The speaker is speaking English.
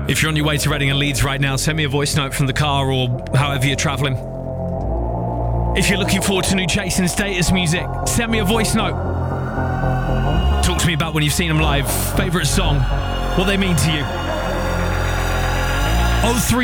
If you're on your way to Reading and Leeds right now, send me a voice note from the car or however you're travelling. If you're looking forward to new Chasing Status music, send me a voice note. Talk to me about when you've seen them live, favourite song, what they mean to you. 03